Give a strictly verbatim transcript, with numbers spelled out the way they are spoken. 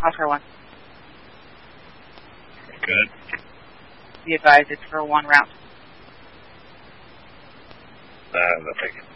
Oscar one. Good. Be advised, it's for one round. Uh, nothing.